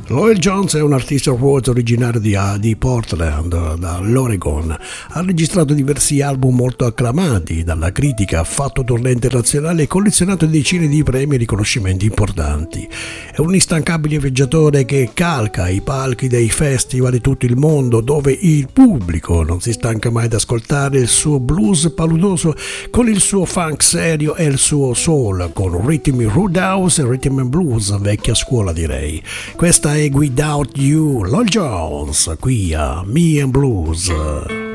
Lloyd Jones è un artista rock originario di Portland, dall'Oregon. Ha registrato diversi album molto acclamati dalla critica, ha fatto tournée internazionali e collezionato decine di premi e riconoscimenti importanti. È un instancabile viaggiatore che calca i palchi dei festival di tutto il mondo, dove il pubblico non si stanca mai di ascoltare il suo blues paludoso con il suo funk serio e il suo soul, con ritmi roadhouse e rhythm and blues, vecchia scuola direi. Questa è Without You, Lloyd Jones, qui a Me and Blues.